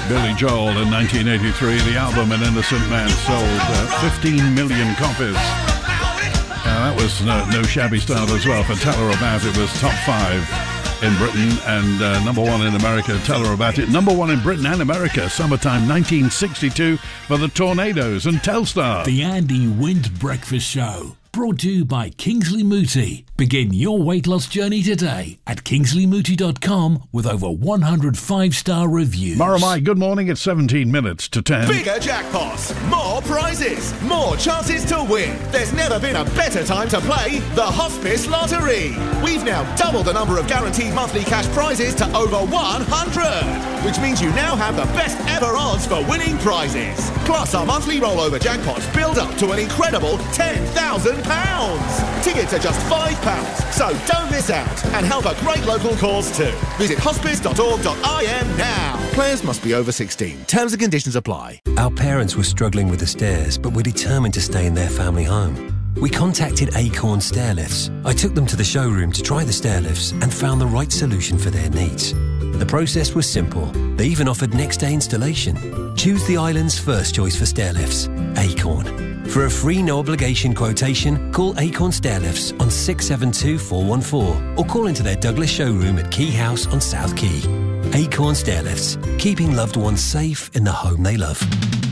Billy Joel in 1983. The album An Innocent Man sold 15 million copies. That was no shabby start as well. For Tell Her About It was top 5 in Britain and number 1 in America. Tell Her About It, number 1 in Britain and America. Summertime 1962 for the Tornadoes and Telstar. The Andy Wint Breakfast Show. Brought to you by Kingsley Mooti. Begin your weight loss journey today at kingsleymooti.com with over 100 5-star reviews. Moramai, good morning. It's 17 minutes to 10. Bigger jackpots, more prizes, more chances to win. There's never been a better time to play the Hospice Lottery. We've now doubled the number of guaranteed monthly cash prizes to over 100, which means you now have the best ever odds for winning prizes. Plus, our monthly rollover jackpots build up to an incredible £10,000. Tickets are just £5, so don't miss out and help a great local cause too. Visit hospice.org.im now. Players must be over 16. Terms and conditions apply. Our parents were struggling with the stairs, but were determined to stay in their family home. We contacted Acorn Stairlifts. I took them to the showroom to try the stairlifts and found the right solution for their needs. The process was simple. They even offered next-day installation. Choose the island's first choice for stairlifts, Acorn. For a free no-obligation quotation, call Acorn Stairlifts on 672 414 or call into their Douglas showroom at Key House on South Quay. Acorn Stairlifts, keeping loved ones safe in the home they love.